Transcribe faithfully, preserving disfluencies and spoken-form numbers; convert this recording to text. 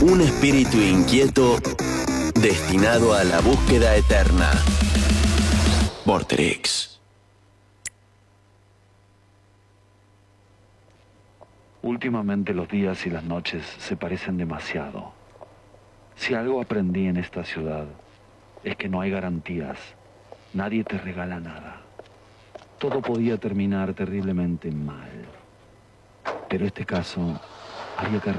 Un espíritu inquieto destinado a la búsqueda eterna. Vorterix. Últimamente los días y las noches se parecen demasiado. Si algo aprendí en esta ciudad es que no hay garantías. Nadie te regala nada. Todo podía terminar terriblemente mal. Pero este caso había que